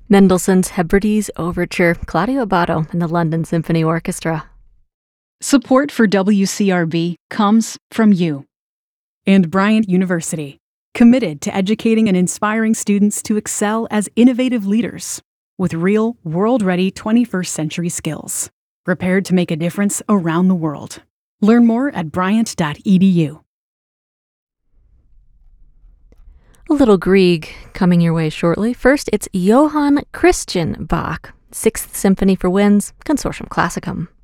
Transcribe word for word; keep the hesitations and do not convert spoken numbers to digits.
Mendelssohn's Hebrides Overture, Claudio Abbado and the London Symphony Orchestra. Support for W C R B comes from you. And Bryant University, committed to educating and inspiring students to excel as innovative leaders with real, world-ready twenty-first century skills, prepared to make a difference around the world. Learn more at bryant dot e d u. A little Grieg coming your way shortly. First, it's Johann Christian Bach, Sixth Symphony for Winds, Consortium Classicum.